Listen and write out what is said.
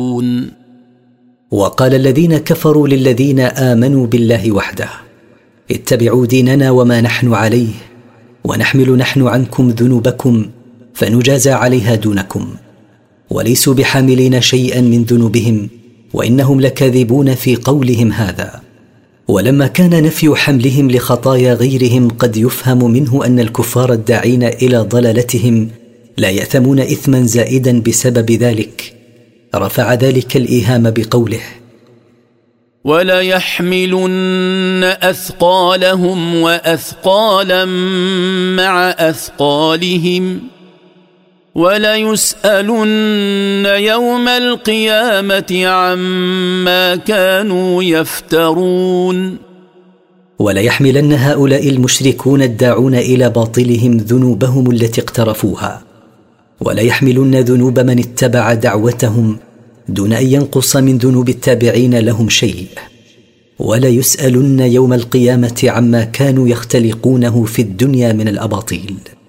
وقال الذين كفروا للذين آمنوا بالله وحده: اتبعوا ديننا وما نحن عليه، ونحمل نحن عنكم ذنوبكم فنجازى عليها دونكم، وليسوا بحاملين شيئا من ذنوبهم وإنهم لكاذبون في قولهم هذا. ولما كان نفي حملهم لخطايا غيرهم قد يفهم منه أن الكفار الداعين إلى ضلالتهم لا يأثمون إثما زائدا بسبب ذلك، رفع ذلك الإيهام بقوله: ولا يحملن أثقالهم وأثقالا مع أثقالهم ولا يسألن يوم القيامة عما كانوا يفترون. ولا يحملن هؤلاء المشركون الداعون إلى باطلهم ذنوبهم التي اقترفوها، ولا يحملن ذنوب من اتبع دعوتهم دون أن ينقص من ذنوب التابعين لهم شيء، ولا يسألن يوم القيامة عما كانوا يختلقونه في الدنيا من الأباطيل.